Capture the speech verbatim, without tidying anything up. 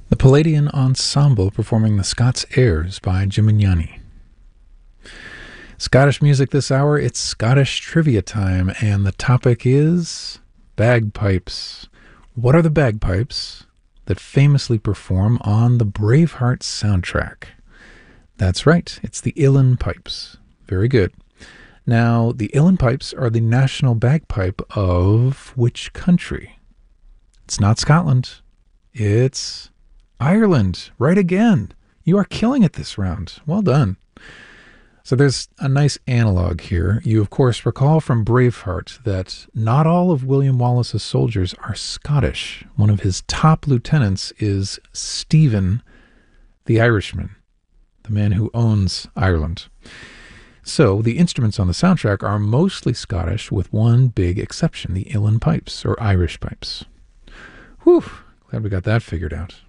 The Palladian Ensemble performing the Scots Airs by Gimignani. Scottish music this hour, it's Scottish trivia time, and the topic is bagpipes. What are the bagpipes that famously perform on the Braveheart soundtrack? That's right, it's the Uilleann Pipes. Very good. Now, the Uilleann Pipes are the national bagpipe of which country? It's not Scotland. It's Ireland. Right again. You are killing it this round. Well done. So there's a nice analog here. You, of course, recall from Braveheart that not all of William Wallace's soldiers are Scottish. One of his top lieutenants is Stephen the Irishman, the man who owns Ireland. So the instruments on the soundtrack are mostly Scottish, with one big exception, the Uilleann Pipes, or Irish pipes. Whew, glad we got that figured out.